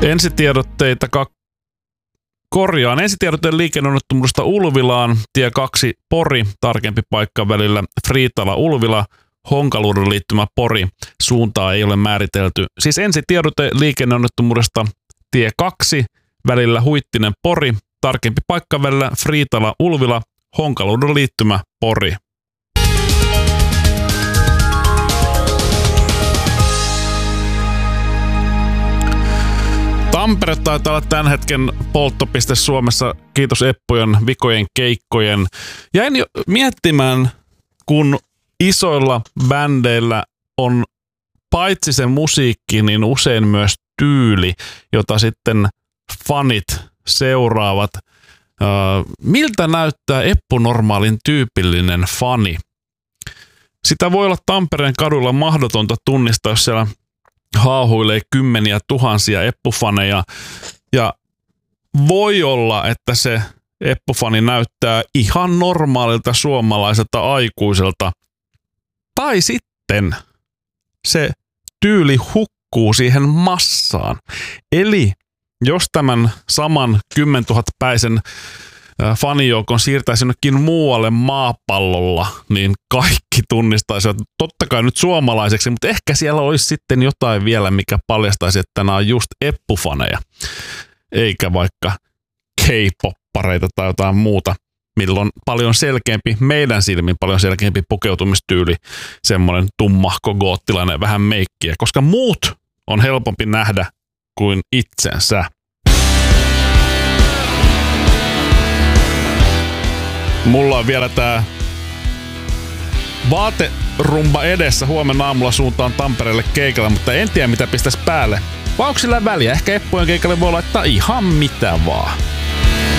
Ensitiedotteen liikenneonnettomuudesta Ulvilaan, tie 2 Pori, tarkempi paikka välillä Friitala-Ulvila, Honkaluodon liittymä Pori, suuntaa ei ole määritelty. Siis ensitiedote liikenneonnettomuudesta tie 2 välillä Huittinen Pori, tarkempi paikka välillä Friitala-Ulvila, Honkaluodon liittymä Pori. Tampere taitaa olla tämän hetken polttopiste Suomessa, kiitos Eppujen vikojen keikkojen. Jäin jo miettimään, kun isoilla bändeillä on paitsi se musiikki, niin usein myös tyyli, jota sitten fanit seuraavat. Miltä näyttää Eppu Normaalin tyypillinen fani? Sitä voi olla Tampereen kaduilla mahdotonta tunnistaa, jos siellä haahuilee kymmeniä tuhansia Eppu-faneja. Ja voi olla, että se Eppu-fani näyttää ihan normaalilta suomalaiselta aikuiselta. Tai sitten se tyyli hukkuu siihen massaan. Eli jos tämän saman 10 000-päisen fanijoukon siirtäisi jonnekin muualle maapallolla, niin kaikki tunnistaisivat totta kai nyt suomalaiseksi, mutta ehkä siellä olisi sitten jotain vielä, mikä paljastaisi, että nämä on just Eppu-faneja, eikä vaikka K-poppareita tai jotain muuta, milloin paljon selkeämpi, meidän silmin paljon selkeämpi pukeutumistyyli, semmoinen tummahko goottilainen vähän meikkiä, koska muut on helpompi nähdä kuin itsensä. Mulla on vielä tää vaaterumba edessä. Huomenna aamulla suuntaan Tampereelle keikalle, mutta en tiedä mitä pistäisi päälle. Vai onko sillä väliä? Ehkä Eppujen keikalle voi laittaa ihan mitä vaan.